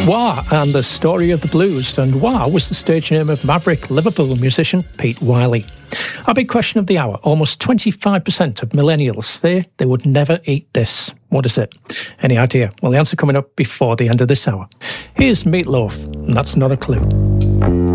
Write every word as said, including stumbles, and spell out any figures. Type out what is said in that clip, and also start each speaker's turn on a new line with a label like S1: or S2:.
S1: Wah and the Story of the Blues, and Wah was the stage name of maverick Liverpool musician Pete Wiley. Our big question of the hour: almost twenty-five percent of millennials say they would never eat this. What is it? Any idea? Well, the answer coming up before the end of this hour. Here's Meatloaf, and that's not a clue.